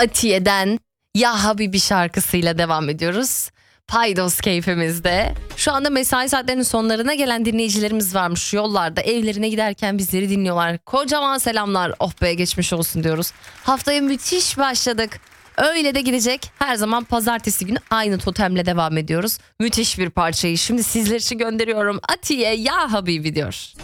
Atiye'den Ya Habibi şarkısıyla devam ediyoruz. Paydos keyfimizde. Şu anda mesai saatlerinin sonlarına gelen dinleyicilerimiz varmış. Yollarda, evlerine giderken bizleri dinliyorlar. Kocaman selamlar. Oh be, geçmiş olsun diyoruz. Haftaya müthiş başladık. Öyle de gidecek. Her zaman pazartesi günü aynı totemle devam ediyoruz. Müthiş bir parçayı şimdi sizler için gönderiyorum. Atiye Ya Habibi diyor.